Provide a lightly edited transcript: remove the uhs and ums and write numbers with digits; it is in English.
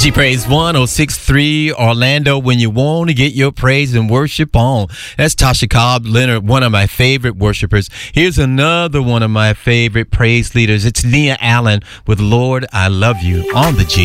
G Praise 106.3 Orlando, when you want to get your praise and worship on. That's Tasha Cobb Leonard, one of my favorite worshipers. Here's another one of my favorite praise leaders. It's Nia Allen with Lord, I Love You on the G.